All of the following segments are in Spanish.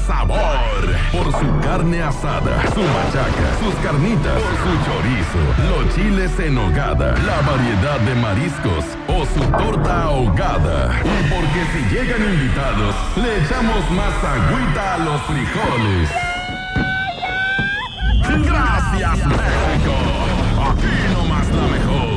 sabor. Por su carne asada, su machaca, sus carnitas, por su chorizo, los chiles en nogada, la variedad de mariscos o su torta ahogada. Y porque si llegan invitados, le echamos más agüita a los frijoles. Gracias, México. Aquí nomás la mejor.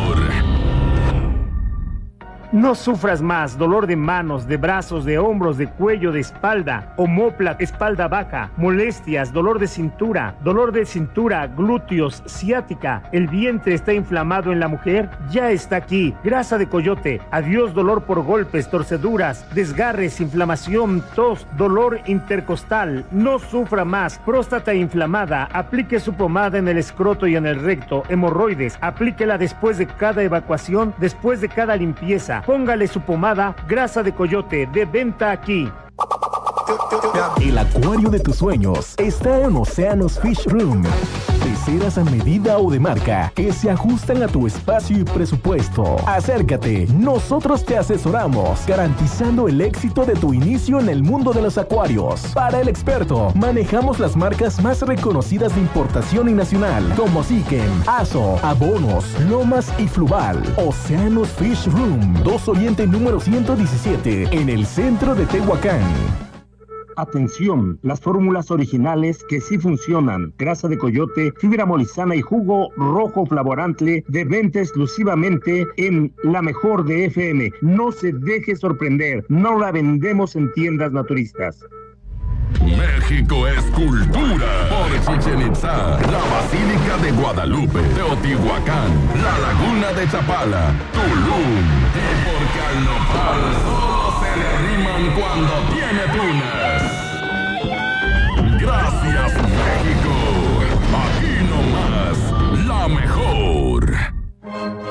No sufras más dolor de manos, de brazos, de hombros, de cuello, de espalda, omóplata, espalda baja, molestias, dolor de cintura, glúteos, ciática, el vientre está inflamado en la mujer, ya está aquí. Grasa de coyote, adiós dolor por golpes, torceduras, desgarres, inflamación, tos, dolor intercostal, no sufra más. Próstata inflamada, aplique su pomada en el escroto y en el recto, hemorroides, aplíquela después de cada evacuación, después de cada limpieza. Póngale su pomada Grasa de Coyote, de venta aquí. El acuario de tus sueños está en Océanos Fish Room. Peceras a medida o de marca que se ajustan a tu espacio y presupuesto. Acércate, nosotros te asesoramos, garantizando el éxito de tu inicio en el mundo de los acuarios. Para el experto, manejamos las marcas más reconocidas de importación y nacional, como Sikem, Aso, Abonos, Lomas y Fluval. Océanos Fish Room, 2 Oriente número 117, en el centro de Tehuacán. Atención, las fórmulas originales que sí funcionan. Grasa de coyote, fibra molizana y jugo rojo flavorante de venta exclusivamente en La Mejor de FM. No se deje sorprender, no la vendemos en tiendas naturistas. México es cultura. Por Chichén Itzá, la Basílica de Guadalupe, Teotihuacán, la Laguna de Chapala, Tulum. Y porque al nopal solo se le riman cuando tiene tunas. Gracias,